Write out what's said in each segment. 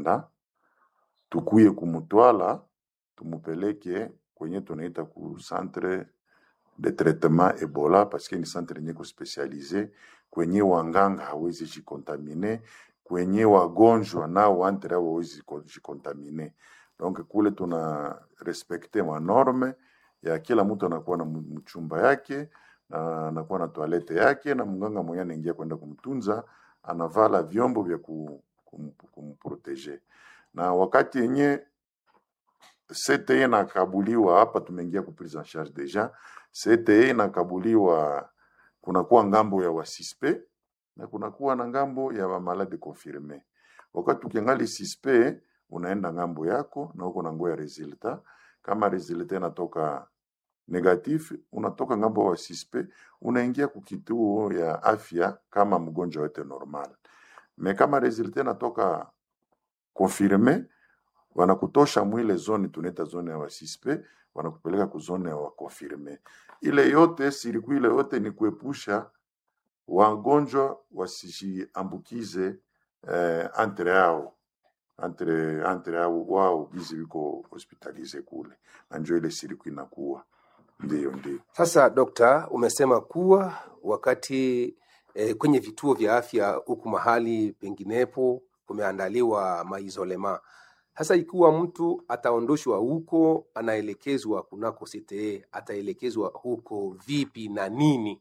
Uganda, tukuye kumutwala tumupeleke kwenye tunaita ku centre de traitement Ebola, parce que ni centre yenye kuspecialize kwenye wanganga hawezi jikontamine, kwenye wagonjwa nao wantere hawezi jikontamine. Donc kule tuna respecte ma norme ya kila mtu anakuwa na mchumba yake na anakuwa na toilette yake, na mganga mwenye anaingia kwenda kumtunza anavala vyombo vya kumprotege. Na wakati yenye CTE nakabuliwa, hapa tumeingia ku prise en charge deja. CTE nakabuliwa, kunakuwa ngambo ya wasispe na kunakuwa na ngambo ya malade confirme. Wakati ukiangali sispe, unaenda ngambo yako na uko na ngoya resulta. Kama resulta inatoka negatif, unatoka ngambo wa sispe, unaingia kukituo ya afya kama mgonjwa wote normal. Me kama resulta inatoka confirme, wanakutosha mwile zone tunaita zone ya wasispe, wanakupeleka ku zone ya wakonfirme. Ile yote siriku ile yote ni kuepusha wagonjwa wasijiambukize entre yao wao gizi wiko hospitalize kule. Anjo ile siriku inakuwa. Ndio. Sasa dokta, umesema kuwa wakati kwenye vituo vya afya huku mahali penginepo kumeandaliwa maizolema. Sasa ikiwa mtu ataondoshwa huko, anaelekezwa kunako CTE, ataelekezwa huko vipi na nini?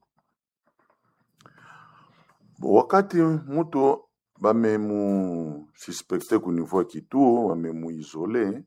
Wakati mtu bamemu suspecte ku niveau kituo, bamemu isole,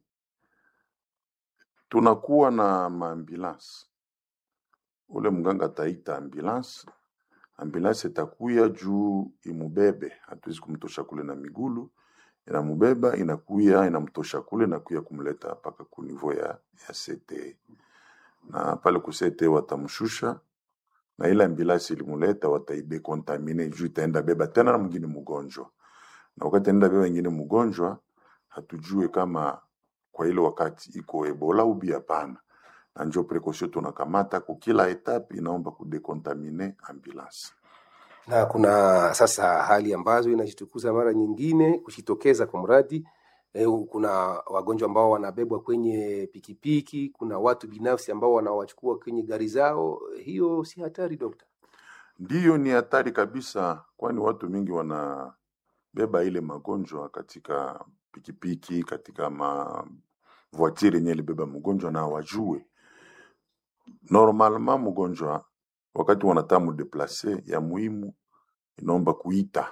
tunakuwa na maambulance. Ule mganga taita ambulance. Ambulance itakuya juu imubebe, hatuwezi kumtosha kule na migulu. Inamubeba, inakuya, inamtosha kule na kuya kumleta paka ku niveau ya CTE. Na pale ku CTE watamshusha, na ile ambulance ilimuleta wataidekontamine juu itaenda beba tena na mwingine mgonjwa. Na wakati enda beba mwingine mgonjwa, hatujue kama kwa ile wakati iko Ebola au hapana. Na ndio precaution tunakamata kwa kila etape, inaomba kudekontamine ambulance. Na kuna sasa hali ambazo inajitukuza mara nyingine kushitokeza kwa mradi. Kuna wagonjwa ambao wanabebwa kwenye pikipiki, kuna watu binafsi ambao wanawachukua kwenye gari zao. Hiyo si hatari, dokta? Ndiyo, ni hatari kabisa, kwani watu mingi wanabeba ile magonjwa katika pikipiki, katika voiture yenye libeba mgonjwa na wajue. Normalement mgonjwa wakati wanatamu deplace ya muhimu inaomba kuita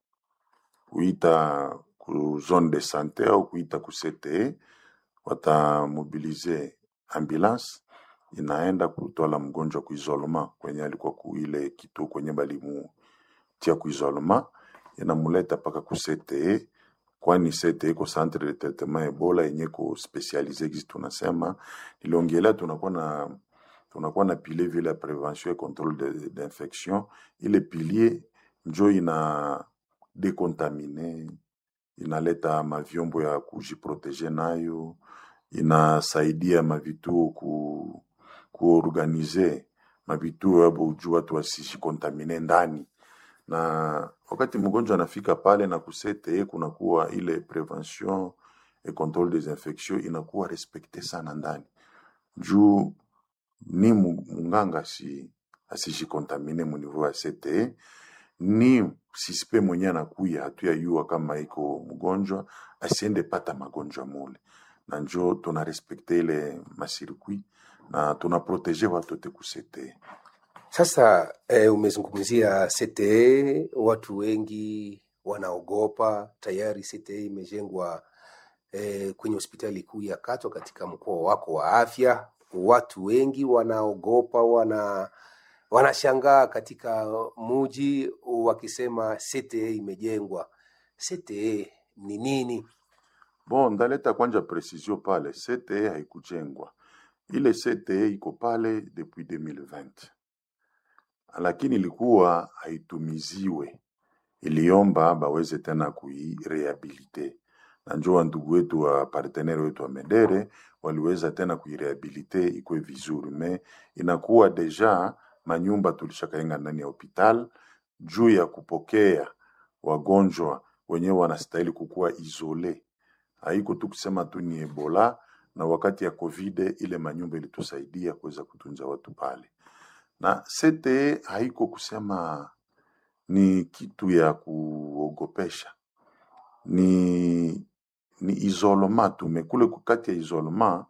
ku zone de santé au kuita ku CTE, watamobilize ambulance inaenda kutola mgonjwa ku isolement kwenye alikuwa ku ile kituo kwenye balimu tia ku isolement, inamuleta paka ku CTE, kwani CTE ko centre de traitement Ebola yenye ko specialize gizi tunasema. Niliongelea tunakuwa na pilier vile ya prévention et contrôle d'infection. Ile pilier njo ina decontamine, inaleta mavyombo ya kujiproteger nayo, inasaidia mavituo kuorganize mavituo ya buju watu wasijikontamine ndani. Na wakati mgonjwa anafika pale na kusete, kunakuwa ile prévention et contrôle des infections inakuwa respecte sana ndani. Juu ni munganga asijikontamine mu niveau ya CTE, ni sispe mwenye anakuya hatuyajua kama iko mgonjwa asiende pata magonjwa mule. Na njo tuna respecte ile masirikwi na tuna protege watu te ku CTE. Sasa umezungumzia CTE, watu wengi wanaogopa. Tayari CTE imejengwa kwenye hospitali kuu ya Katwa katika mkoa wako wa afya. Watu wengi wanaogopa, wanashangaa katika muji wakisema CTE imejengwa. CTE ni nini? Bon, ndaleta kwanja precision pale. CTE haikujengwa. Ile CTE iko pale depuis 2020. Lakini ilikuwa haitumiziwe. Iliomba baweze tena kuirehabilite. Na njoo ndugu wetu wa partenaire wetu wa Medere waliweza tena kuirehabilite ikuwe vizuri. Me inakuwa deja manyumba tulishakaenga ndani ya hospital juu ya kupokea wagonjwa wenyewe wanastahili kukuwa isole. Haiko tu kusema tu ni Ebola, na wakati ya COVID ile manyumba ilitusaidia kuweza kutunza watu pale. Na CTE haiko kusema ni kitu ya kuogopesha, ni isolema tu. Mekule kukati ya isolema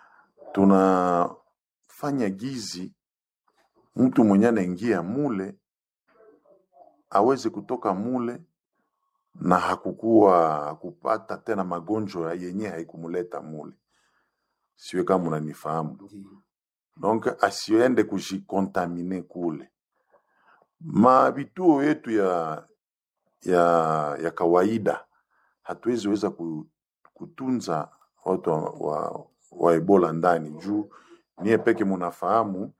tunafanya gizi mtu mwenye anaingia mule aweze kutoka mule na hakupata tena magonjwa yenye haikumuleta mule. Siwe kama unanifahamu. Donc asiende kujikontamine kule. Mavituo yetu ya kawaida hatuwezi weza kutunza watu wa Ebola ndani juu nie peke munafahamu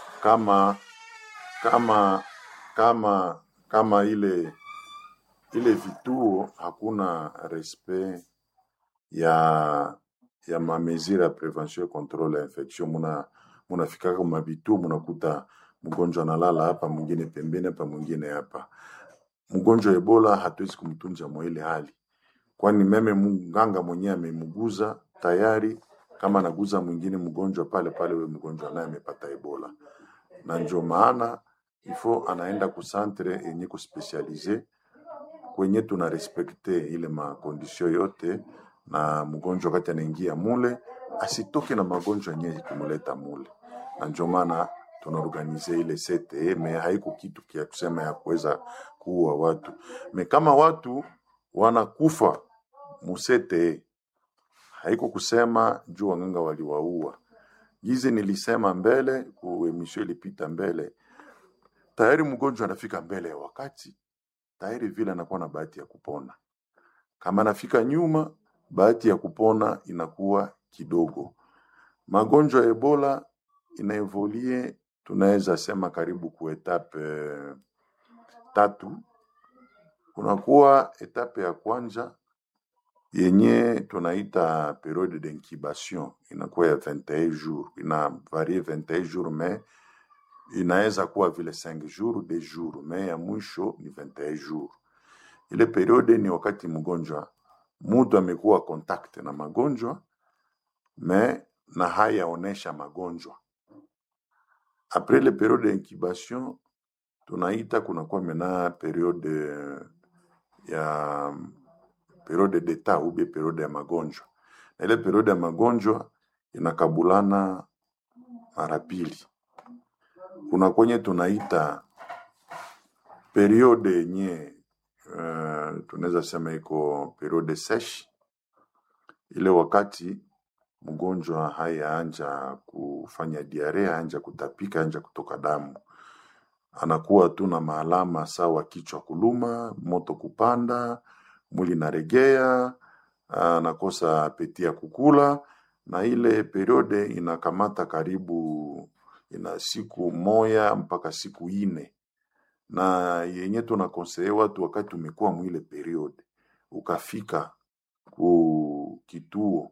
kama ile vituo hakuna respect ya mamezira ya prevention et controle ya infection. Munafika kama vituo munakuta mgonjwa analala hapa, mwingine pembeni hapa, mwingine hapa. Mgonjwa Ebola hatuwezi kumtunza mwa ile hali, kwani meme mganga mwenyewe amemuguza tayari, kama anaguza mwingine mgonjwa pale pale wewe mgonjwa naye amepata Ebola. Na ndio maana ifo anaenda ku centre yenye ku specialize kwenye tuna respecte ile ma condition yote, na mgonjwa wakati anaingia mule asitoke na magonjwa yenye kumuleta mule. Na ndio maana tunaorganize ile CTE, me haiko kitu kia kusema ya kuweza kuua watu. Me kama watu wanakufa mu CTE, haiko kusema juu wanganga waliwaua. Gizi nilisema mbele, ku emission ilipita mbele, tayari mgonjwa anafika mbele ya wakati, tayari vile anakuwa na bahati ya kupona. Kama anafika nyuma, bahati ya kupona inakuwa kidogo. Magonjwa ya Ebola inaevolie, tunaweza sema karibu ku etape 3. Kunakuwa etape ya kwanza yenye tunaita periode d'incubation, inakuwa ya 21 jours, ina varie 21 jours, mais inaweza kuwa vile 5 jours, 2 jours, mais ya mwisho ni 21 jours. Ile periode ni wakati mgonjwa mtu amekuwa contact na magonjwa mais na hayaonesha magonjwa. Après le periode d'incubation tunaita kunakuwa mena periode d'etat ou periode ya magonjwa. Na ile periode ya magonjwa inakabulana mara pili. Kuna kwenye tunaita periode yenye tunaweza sema iko periode sèche, ile wakati mgonjwa hayaanja kufanya diarrhea, anja kutapika, anja kutoka damu. Anakuwa tu na maalama sawa kichwa kuluma, moto kupanda, mwili naregea, anakosa apeti ya kukula. Na ile periode inakamata karibu ina siku moja mpaka siku 4. Na yenye tunakonseye watu wakati umekuwa mwile periode ukafika ku kituo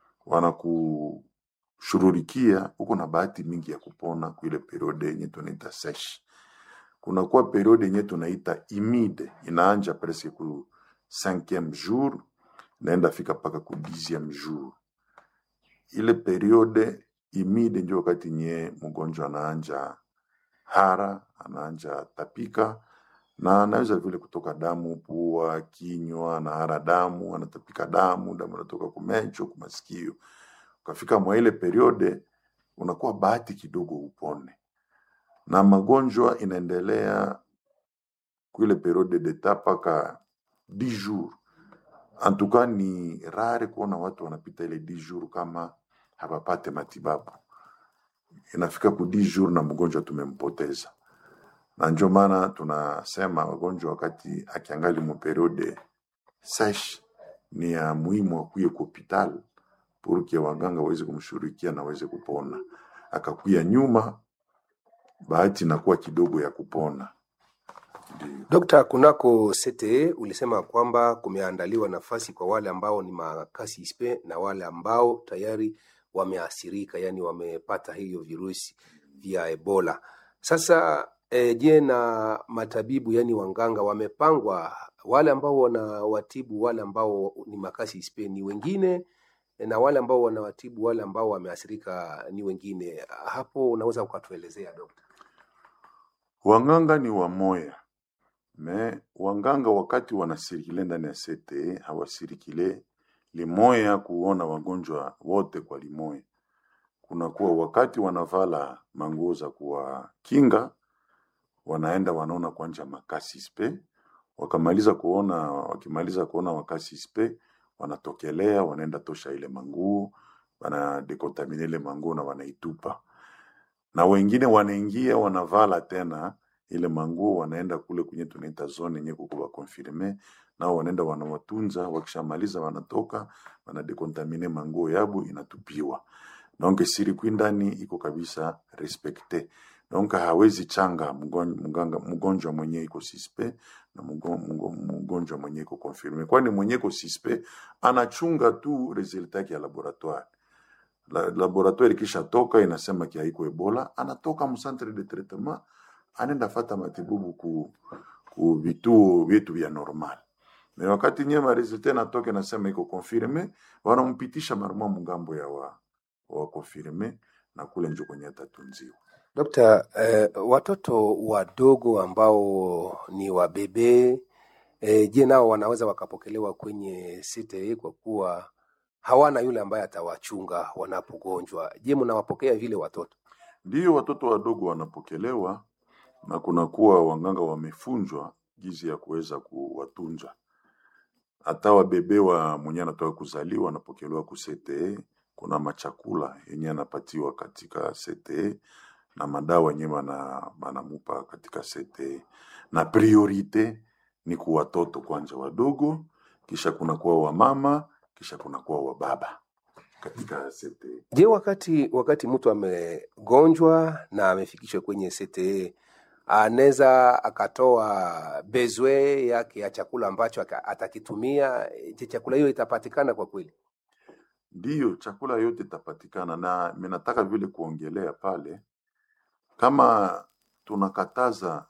wanakushururikia, uko na bahati mingi ya kupona kuile periode yenye tunaita sèche. Kuna kwa periode yenye tunaita humide, inaanja presque ku 5e jour, naenda fika paka ku 10e jour. Ile periode humide ndio wakati nye mgonjwa anaanja hara, anaanja tapika, na anaweza vile kutoka damu pua, kinywa, na hara damu, anatapika damu inatoka kumecho, kumasikio. Ukafika mwa ile periode unakuwa bahati kidogo upone. Na magonjwa inaendelea kuile periode d'etat paka 10 jours. En tout cas ni rare kuona watu wanapita ile 10 jours kama hapapate matibabu. Inafika ku 10 jours na mgonjwa tumempoteza. Na ndio maana tunasema wagonjwa wakati akiangali mu periode sèche ni ya muhimu akuye ku hospital pour que waganga waweze kumshughulikia na waweze kupona. Akakuya nyuma, bahati inakuwa kidogo ya kupona. Dr. kunako CTE ulisema kwamba kumeandaliwa nafasi kwa wale ambao ni makasi ispe na wale ambao tayari wameathirika, yani wamepata hiyo virusi vya Ebola. Sasa Je, na matabibu yani wanganga wamepangwa, wale ambao wanawatibu wale ambao ni makasi ispe ni wengine, na wale ambao wanawatibu wale ambao wameathirika ni wengine? Hapo unaweza ukatuelezea dokta? Wanganga ni wamoya, me wanganga wakati wanasirikile ndani ya CTE hawasirikile limoya kuona wagonjwa wote kwa limoya. Kunakuwa wakati wanavala manguo za kuwakinga, wanaenda wanaona kwanja makasi spe, wakimaliza kuona makasi spe, wanatokelea wanaenda tosha ile manguo, wanadekontamine ile manguo na wanaitupa. Na wengine wanaingia wanavala tena ile manguo, wanaenda kule kwenye tunaita zone yenye kukuwa confirme, nao wanaenda wanawatunza, wakishamaliza wanatoka wanadekontamine manguo yabo inatupiwa. Donc sirikwi ndani iko kabisa respecte. Donc hawezi changa mgonjwa mwenye iko suspect na mgonjwa mwenye iko confirme, kwani mwenye iko suspect anachunga tu resultat ya laboratoire. Laboratoire kisha toka inasema kia iko Ebola, anatoka mu centre de traitement, anaenda fata matibabu ku vituo vyetu vya normal. Na wakati nyema resultat natoka inasema iko confirme, wanampitisha maruma mungambo ya wa confirme na kule njo kwenye atatunziwa. Dokta, watoto wadogo ambao ni wabebe, je, nao wanaweza wakapokelewa kwenye CTE kwa kuwa hawana yule ambaye atawachunga wanapogonjwa? Je, mnawapokea vile watoto? Ndio, watoto wadogo wanapokelewa na kunakuwa wanganga wamefunzwa gizi ya kuweza kuwatunza. Hata wabebe wa mwenye anatoka kuzaliwa wanapokelewa ku CTE. Kuna machakula yenye anapatiwa katika CTE na madawa yenye wanamupa katika CTE, na priorite ni kwa watoto kwanza wadogo, kisha kuna kwa wamama, kisha kuna kwa wababa katika CTE. Je, wakati mtu amegonjwa na amefikishwa kwenye CTE, anaweza akatoa bezwe yake ya chakula ambacho atakitumia? Je, chakula hiyo itapatikana kwa kweli? Ndiyo, chakula yote itapatikana, na mimi nataka vile kuongelea pale, kama tunakataza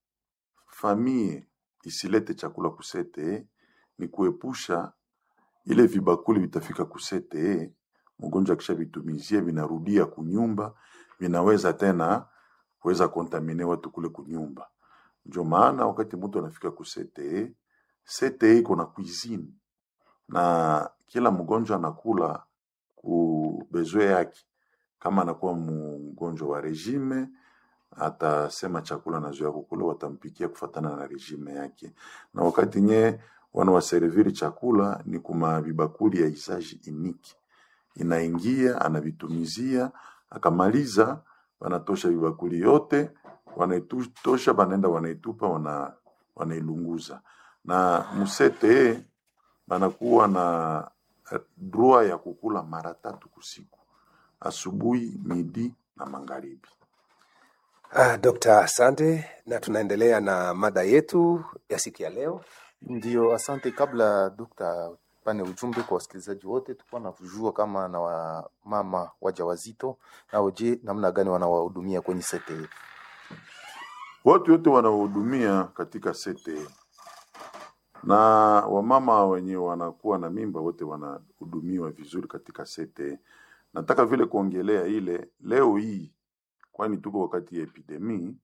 famille isilete chakula ku CTE ni kuepusha ile vibakuli vitafika ku CTE, mgonjwa kisha vitumizia vinarudia kunyumba, vinaweza tena kuweza kontamine watu kule kunyumba. Ndio maana wakati mtu anafika ku CTE iko na cuisine, na kila mgonjwa anakula ku bezwe yake. Kama anakuwa mgonjwa wa regime, atasema chakula nazoea kukula, watampikia kufatana na regime yake. Na wakati nye wanawaserviri chakula ni kuma vibakuli ya usage unique, inaingia anavitumizia, akamaliza wanatosha vibakuli yote, wanaitosha banaenda wanaitupa, wanailunguza. Na musete banakuwa na droit ya kukula mara 3 kusiku, asubuhi, midi na magharibi. Dr. asante, na tunaendelea na mada yetu ya siku ya leo. Ndio, asante. Kabla Dr. pane ujumbe kwa wasikilizaji wote, tulikuwa na kujua kama na mama wajawazito nao, je, namna gani wanawahudumia kwenye CTE? Watu wote wanahudumia katika CTE, na wamama wenye wanakuwa na mimba wote wanahudumiwa vizuri katika CTE. Nataka vile kuongelea ile leo hii, kwani tuko wakati ya epidemi,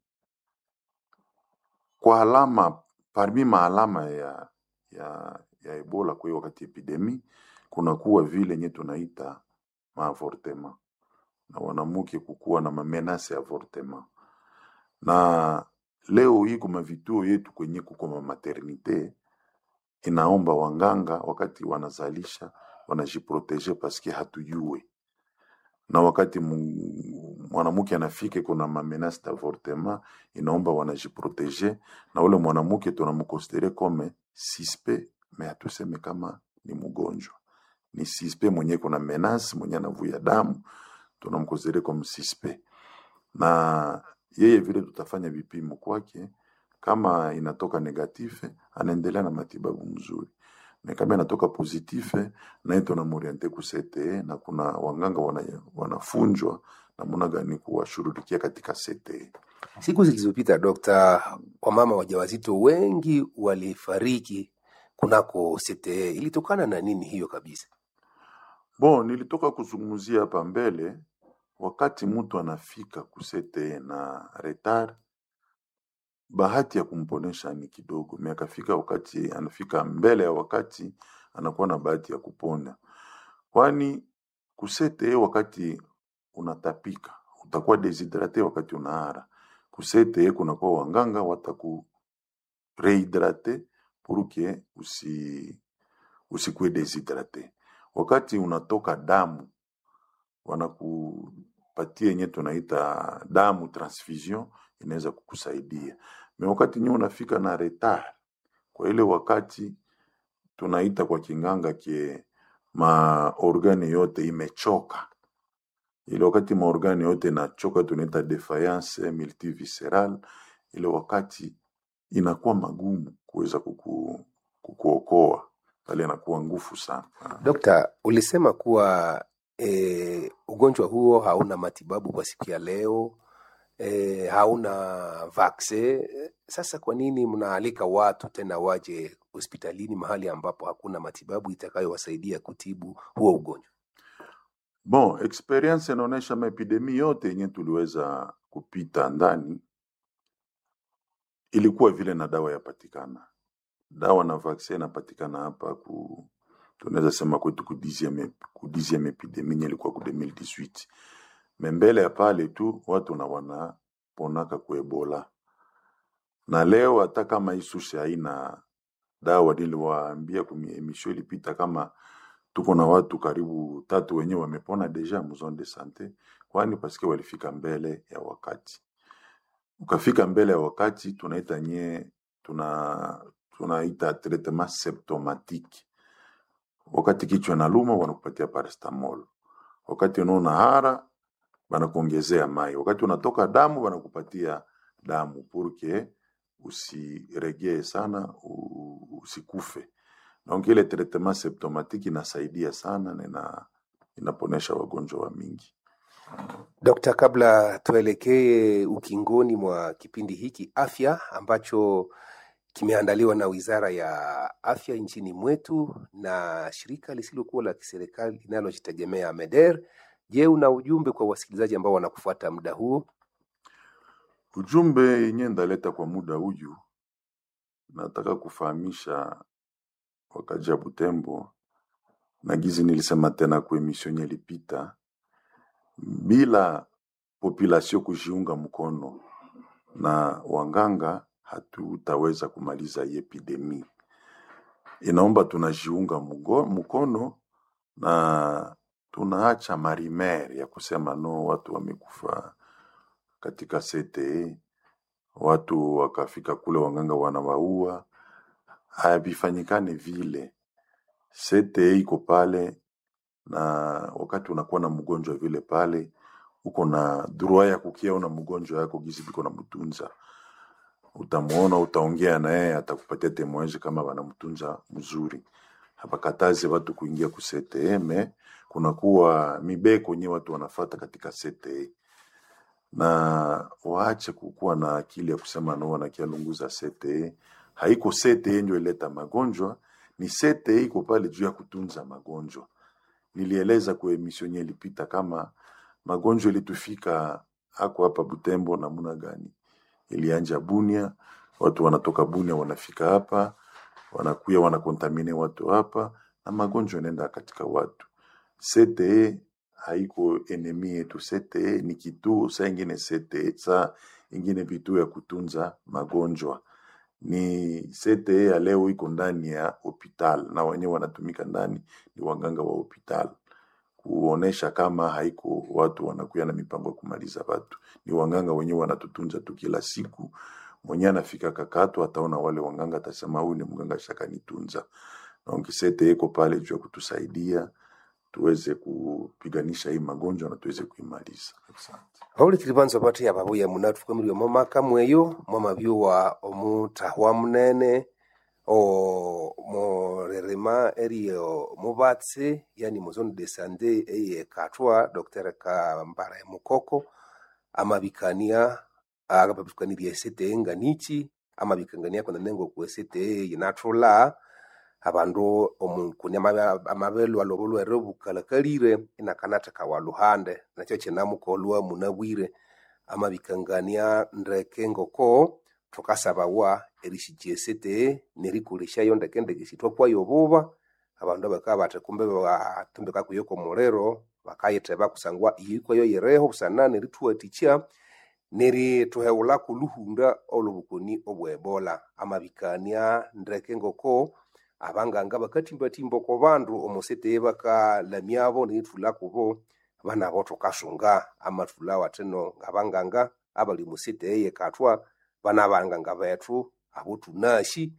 kwa alama parmi maalama ya Ebola kwa wakati epidemi, kuna kuwa vile nye tunaita maavortement, na wanamuke kukuwa na menace ya avortement. Na leo hii kuma vituo yetu kwenye kuko maternite, inaomba wanganga wakati wanazalisha wanajiprotege paske hatujue. Na wakati mwanamuke anafike kuna menace d'avortement, inaomba wanajiprotege, na ule mwanamuke tunamkonsidere kome suspect, me hatuseme kama ni mgonjwa. Ni suspect mwenye kuna menace, mwenye anavuja damu, tunamkonsidere kome suspect. Na yeye vile tutafanya vipimo kwake, kama inatoka negatife, anaendelea na matibabu mzuri. Na kama inatoka positife, na ito na moriente ku CTE, na kuna wanganga wanafunjwa namna gani kuwashughulikia katika CTE. Siku zilizopita, Dokta, wamama wajawazito wengi walifariki kunako CTE. Ilitokana na nini hiyo kabisa? Bon, nilitoka kuzungumzia hapa mbele, wakati mtu anafika ku CTE na retard, bahati ya kumponesha ni kidogo. Akafika wakati anafika mbele ya wakati, anakuwa na bahati ya kupona. Kwani ku CTE wakati unatapika, utakuwa deshydrate wakati unahara. Ku CTE kunakuwa wanganga wataku rehydrate pour que usikuwe deshydrate. Wakati unatoka damu, wanakupatia yenye tunaita damu transfusion, inaweza kukusaidia. Wakati nyo unafika na retard, kwa ile wakati tunaita kwa kinganga kie maorgane yote imechoka. Ile wakati maorgane yote inachoka tunaita defiance multivisceral. Ile wakati inakuwa magumu kuweza kukuokoa, pale inakuwa ngufu sana. Dokta, ulisema kuwa ugonjwa huo hauna matibabu kwa siku ya leo, hauna vaccine. Sasa kwa nini mnaalika watu tena waje hospitalini mahali ambapo hakuna matibabu itakayowasaidia kutibu huo ugonjwa? Bon, experience inaonyesha maepidemi yote yenye tuliweza kupita ndani ilikuwa vile na dawa yapatikana. Dawa na vaccine inapatikana hapa tunaweza sema kwetu ku 10e epidemi ilikuwa ku 2018. Mbele ya pale tu watu na wanaponaka ku Ebola. Na leo hata kama isushi haina dawa, niliwaambia kwenye emission ilipita kama tuko na watu karibu 3 wenyewe wamepona deja mu zone de santé, kwani paske walifika mbele ya wakati. Ukafika mbele ya wakati tunaita traitement symptomatique. Wakati kichwa inaluma wanakupatia paracetamol. Wakati unaona hara wanakuongezea mai. Wakati unatoka damu wanakupatia damu pour usiregee sana, usikufe. Donc ile traitement symptomatique inasaidia sana na inaponesha wagonjwa wa mingi. Dokta, kabla tuelekee ukingoni mwa kipindi hiki afya ambacho kimeandaliwa na Wizara ya Afya nchini mwetu na shirika lisilokuwa la kiserikali linalojitegemea MEDER, je, una ujumbe kwa wasikilizaji ambao wanakufuata muda huo? Ujumbe yenye ndaleta kwa muda huyu, nataka kufahamisha wakaji ya Butembo, na gizi nilisema tena kwa emission ilipita, bila population kujiunga mkono na wanganga hatutaweza kumaliza hii epidemi. Inaomba tunajiunga mkono na tunaacha marimer ya kusema no watu wamekufa katika CTE, watu wakafika kule wanganga wanawaua. Havifanyikane vile. CTE iko pale, na wakati unakuwa na mgonjwa vile pale, uko na droit ya kukiona mgonjwa yako gizi biko na mtunza. Utamuona, utaongea naye, atakupatia temoeje kama wanamtunza mzuri. Hapa kataze watu kuingia ku CTE, kuna kuwa mibeko nye watu wanafuata katika CTE. Na waache kukuwa na akili ya kusema no wanakialunguza CTE. Haiko CTE ndio ileta magonjwa, ni CTE iko pale juu ya kutunza magonjwa. Nilieleza kwa emission ilipita kama magonjwa ilitufika hapa Butembo namna gani. Ilianja Bunia, watu wanatoka Bunia wanafika hapa, wanakuya wanakontamine watu hapa, na magonjwa yanaenda katika watu. CTE haiko enemy yetu. CTE ni kituo, saa ingine CTE, saa ingine vituo ya kutunza magonjwa. Ni CTE ya leo iko ndani ya hospital, na wenyewe wanatumika ndani ni waganga wa hospital, kuonesha kama haiko watu wanakuya na mipango kumaliza watu. Ni waganga wenyewe wanatutunza tu kila siku. Mwenye anafika kakatu ataona wale waganga, atasema huyu ni mganga shaka nitunza. Na CTE iko pale juu ya kutusaidia tuweze kupiganisha hii magonjwa na tuweze kuimaliza. Asante. Hauli kilibanzo pati ya babu ya munatu kwa mlio mama kamweyo, mama biyo wa omutahwa munene, o morerema erio mubatse yani muzone de sande eye katwa Dr. Kambara Mukoko amabikania agababikaniriye sete nganichi amabikangania kwa nengo ku sete yinatula abandu omunkuni amabelu alobolo erebukala kalire inakanata kawaluhande nakyo kinamukolwa munabwire amabikangania ndeke ngoko tukasabawa erishijesete nerikulisha yonde ndeke sitwa kwa yobuba abandu bakaba batekumbe batumbeka kuyoko morero bakayiteba kusangwa iyiko yo yereho busanane rituaticha neri tuheula kuluhunda olubukoni obwebola amabikania ndeke ngoko abanganga bakatimbatimba ko bandu omosete baka lamyabo nitula kubo bana boto kasunga amatula wateno ngabanganga abali musite ye katwa bana banganga bethu abotunashi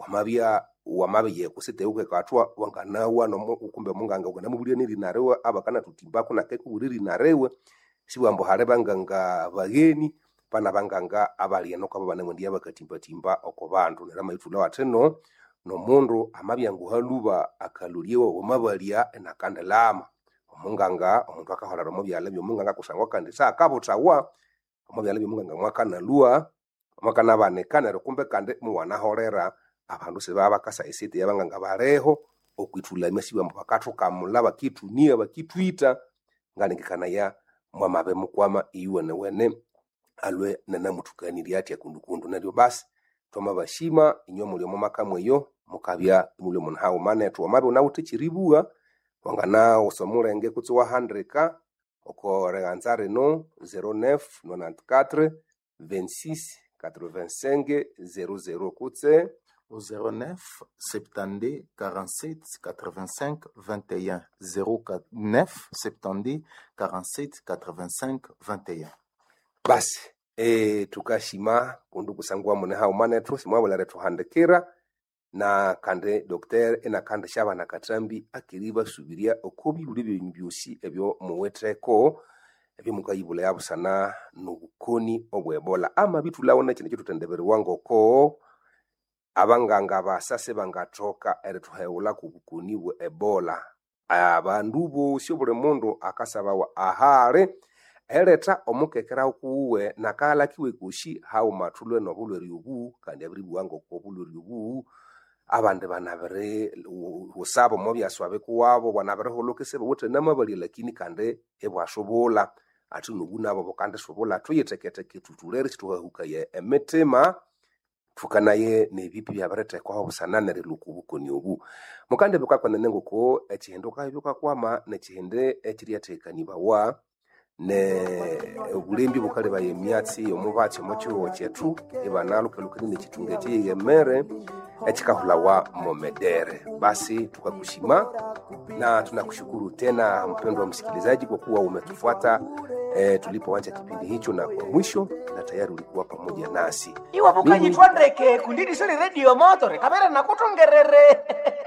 wamabiye kusite uke katwa wanganawa no kumbe munganga ugana mubulie niri narewe abakana tutimbako na kekuriri narewe siwambo hare banganga bageni bana banganga abali eno kwa bana mwendi abakatimbatimba oko bandu nera maitula wateno no mundu amabyangu haluba akaluliewa omabalia enakandalama omunganga omuntu akaholara omubyala byomunganga kusangwa kandi saakabotawa omubyala byomunganga mwakana lua mwakana banekana kumbe kandi muwana horera abandu seba bakasa esite yabanganga bareho okwitula mesiba mbakatoka mulaba kitunia bakitwita ngalengekana ya mwamabe mukwama iwene wene alwe nana mutukaniri ati akundukundu nalyo basi toma bashima inyo mulyo mumakamwe yo mukabya mulyo munhawo manetu amabe unawute chiribua wangana osomulenge kutwa 100 oko reganzare no 09 94 26 85 00 kutse au 09 72 47 85 21 09 72 47 85 21. Basi tukashima kundu kusangwa mune hao manetu simwabula retu handekera na kande Dr. ena kande shaba na katambi akiriba subiria okobi ulibyo nyusi ebyo muweteko ebyo mukayibula yabo sana nubukoni obwebola ama bitu lawona kine cyo tutendebere wango ko abanganga basase bangatoka eretuheula kubukoni bwe ebola abandu bo shobule mundu akasaba wa ahare ereta omukekera kuwe nakala kiwe kushi hao matulwe no bulweri ubu kandi abiri bwango ko bulweri ubu abande banabere usabo mobyaswabe kuwabo banabere holokese bote namabali lakini kande ebwashobola ati nubuna abo kande shobola tuyeteketeke tutulere kituhuka ye emetema tukanaye nebipi byabarete kwa busananere lukubukoni ubu mukande bukakwa nengo ko ekihendo kayoka kwama nekihende ekiriatekaniba wa ne obulembi bukale baye myatsi omubache mochiwo chetu ebanalukelukeni nechitunge chiyemere ekikahula wa momedere. Basi tukakushima na tunakushukuru tena mpendwa msikilizaji kwa kuwa umetufuata tulipoanza kipindi hicho na kwa mwisho na tayari ulikuwa pamoja nasi. Iwa bukanyitwa ndeke kundidi soli radio motore kabere na kutongerere.